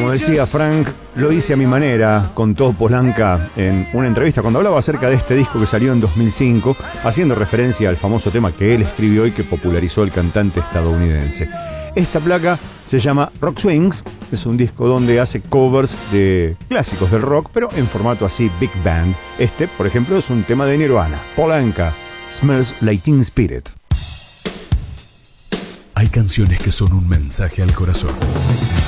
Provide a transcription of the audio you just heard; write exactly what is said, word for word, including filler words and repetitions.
Como decía Frank, lo hice a mi manera, contó Polanca en una entrevista cuando hablaba acerca de este disco que salió en dos mil cinco, haciendo referencia al famoso tema que él escribió y que popularizó el cantante estadounidense. Esta placa se llama Rock Swings, es un disco donde hace covers de clásicos del rock, pero en formato así big band. Este, por ejemplo, es un tema de Nirvana, Polanca, Smells Like Teen Spirit. Hay canciones que son un mensaje al corazón.